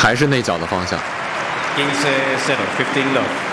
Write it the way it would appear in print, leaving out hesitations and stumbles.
还是内角的方向。 15 love。